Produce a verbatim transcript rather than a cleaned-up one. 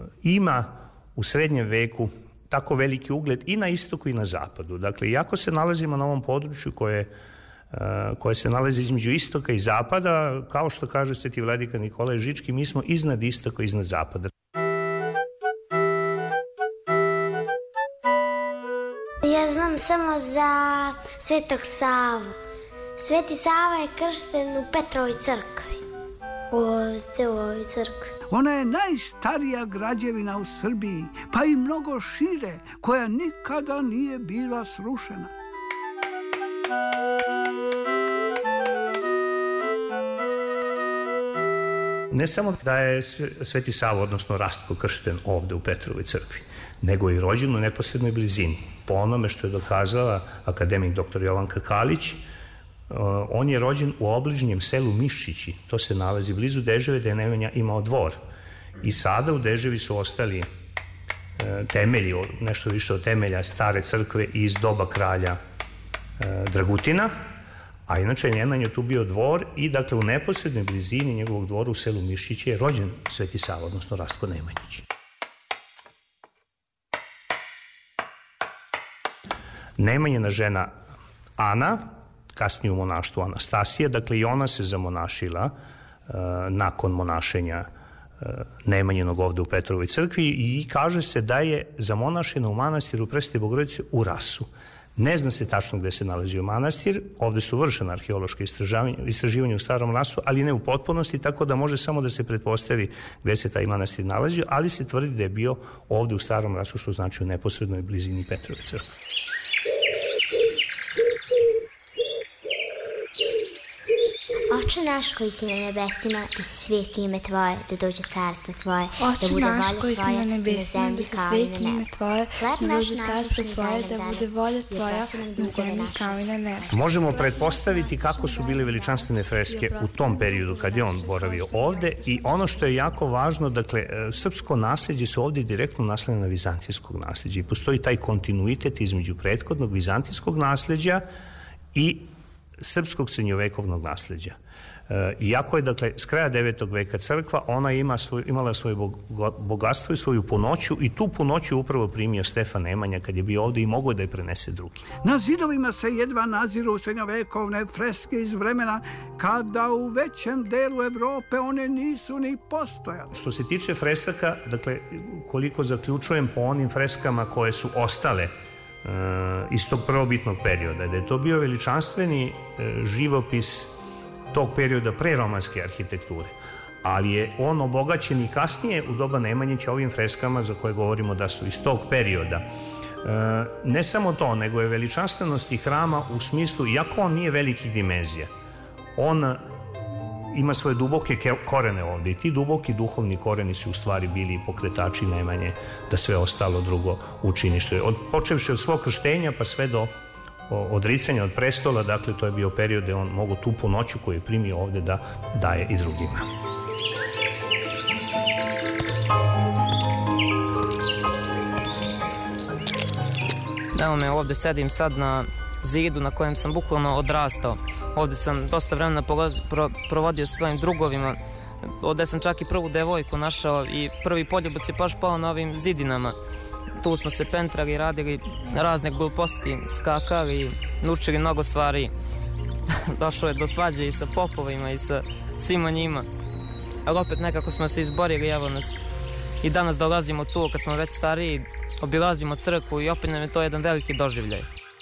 ima u srednjem veku tako veliki ugled i na istoku i na zapadu. Dakle, iako se nalazimo na ovom području koje, koje se nalazi između istoka i zapada, kao što kaže sveti vladika Nikolaj Žički, mi smo iznad istoka i iznad zapada. Ja znam samo za Svetog Savu. Sveti Sava je kršten u Petrovoj crkvi. Ovdje u ovoj crkvi. Ona je najstarija građevina u Srbiji, pa i mnogo šire, koja nikada nije bila srušena. Ne samo da je Sveti Sava, odnosno Rastko, kršten ovde u Petrovoj crkvi, nego i rođen u neposrednoj blizini. Po onome što je dokazala akademik doktor Jovanka Kalić, on je rođen u obližnjem selu Miščići, to se nalazi blizu Deževe, da je Nemanja imao dvor. I sada u Deževi su ostali temelji, nešto više od temelja stare crkve iz doba kralja Dragutina, a inače je Nemanja tu bio dvor i dakle u neposrednoj blizini njegovog dvora u selu Miščići je rođen Sveti Sava, odnosno Rastko Nemanjić. Nemanjina žena Ana, kasnije u monaštvu Anastasija, dakle i ona se zamonašila uh, nakon monašenja uh, Nemanjinog ovde u Petrovoj crkvi i kaže se da je zamonašena u manastiru Presvete Bogorodice u Rasu. Ne zna se tačno gde se nalazio manastir, ovde su vršena arheološka istraživanja u Starom Rasu, ali ne u potpunosti, tako da može samo da se pretpostavi gde se taj manastir nalazio, ali se tvrdi da je bio ovde u Starom Rasu, što znači u neposrednoj blizini Petrove crkve. Oče naš koji si na nebesima, da se sveti ime Tvoje, da dođe carstvo Tvoje, da bude volja Tvoja na zemlji kao i na nebu. Da dođe carstvo Tvoje, da bude volja Tvoja na zemlji kao i na nebu. Možemo pretpostaviti kako su bile veličanstvene freske u tom periodu kad je on boravio ovde i ono što je jako važno, dakle, srpsko nasleđe se ovde direktno naslanja na vizantijskog nasleđa i postoji taj kontinuitet između prethodnog vizantijskog nasleđa i srpskog srednjovekovnog nasleđa. E, iako je, dakle, s kraja devetog veka crkva, ona ima svoj, imala svoje bogatstvo i svoju punoću i tu punoću upravo primio Stefan Nemanja kad je bio ovde i mogao da je prenese drugi. Na zidovima se jedva naziru srednjovekovne freske iz vremena kada u većem delu Evrope one nisu ni postojale. Što se tiče fresaka, dakle, koliko zaključujem po onim freskama koje su ostale iz tog prvobitnog perioda, da je to bio veličanstveni živopis tog perioda preromanske arhitekture, ali je on obogaćen i kasnije u doba Nemanjića ovim freskama za koje govorimo da su iz tog perioda. Ne samo to, nego je veličanstvenosti hrama u smislu, iako on nije velikih dimenzija, on ima svoje duboke korene ovde i ti duboki duhovni koreni su u stvari bili pokretači Nemanje da sve ostalo drugo učini što je. Od, počevši od svog krštenja pa sve do odricanja od prestola, dakle to je bio period gde on mogu tu punoću koju je primio ovde da daje i drugima. Evo me, ovde sedim sad na zidu na kojem sam bukvalno odrastao. Ovde sam dosta vremena provodio sa svojim drugovima. Ovde sam čak i prvu devojku našao i prvi poljubac je baš pao na ovim zidinama. Tu smo se pentrali, radili razne gluposti, skakali i naučili mnogo stvari. Došlo je do svađe i sa popovima i sa svima njima. Ali opet nekako smo se izborili, evo nas. I danas dolazimo tu, kad smo već stariji, obilazimo crkvu i opet nam je to jedan veliki doživljaj.